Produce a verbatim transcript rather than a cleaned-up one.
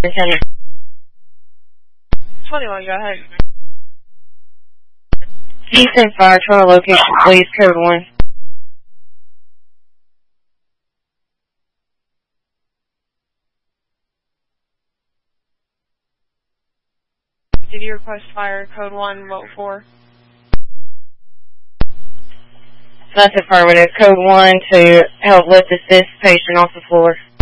twenty-one, go ahead. Houston Fire, Toronto location, please, code one. Did you request fire code one, what for? That's affirmative. Code one to help lift assist patient off the floor.